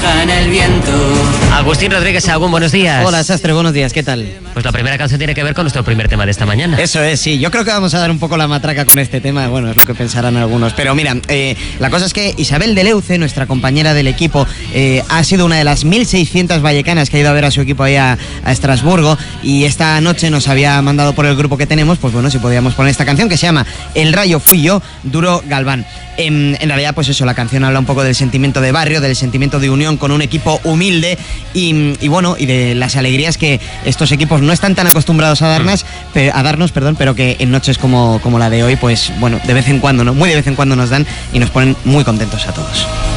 refleja en el viento. Agustín Rodríguez Sagún, buenos días. Hola, Sastre, buenos días, ¿qué tal? Pues la primera canción tiene que ver con nuestro primer tema de esta mañana. Eso es, sí, yo creo que vamos a dar un poco la matraca con este tema, bueno, es lo que pensarán algunos, pero mira, la cosa es que Isabel de Leuce, nuestra compañera del equipo, ha sido una de las 1.600 vallecanas que ha ido a ver a su equipo ahí a Estrasburgo, y esta noche nos había mandado por el grupo que tenemos, pues bueno, si podíamos poner esta canción que se llama El Rayo Fui Yo, Duro Galván. En realidad, pues eso, la canción habla un poco del sentimiento de barrio, del sentimiento de unión con un equipo humilde y bueno, y de las alegrías que estos equipos no están tan acostumbrados a darnos, pero que en noches como la de hoy, pues bueno, de vez en cuando, ¿no? Muy de vez en cuando nos dan y nos ponen muy contentos a todos.